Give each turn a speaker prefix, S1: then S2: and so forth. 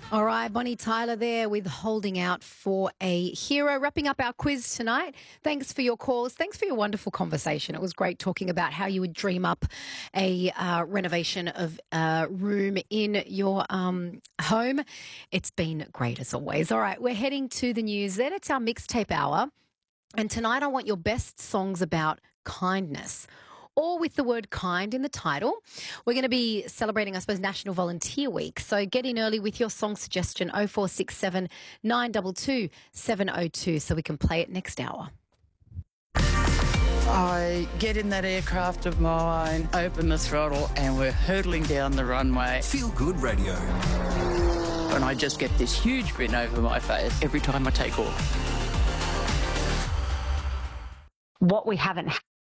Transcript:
S1: All right, Bonnie Tyler there with Holding Out for a Hero. Wrapping up our quiz tonight. Thanks for your calls. Thanks for your wonderful conversation. It was great talking about how you would dream up a renovation of a room in your home. It's been great as always. All right, we're heading to the news then. It's our mixtape hour. And tonight I want your best songs about kindness, or with the word kind in the title. We're going to be celebrating, I suppose, National Volunteer Week. So get in early with your song suggestion, 0467 922 702, so we can play it next hour.
S2: I get in that aircraft of mine, open the throttle, and we're hurtling down the runway.
S3: Feel Good Radio.
S2: And I just get this huge grin over my face every time I take off.
S4: What we haven't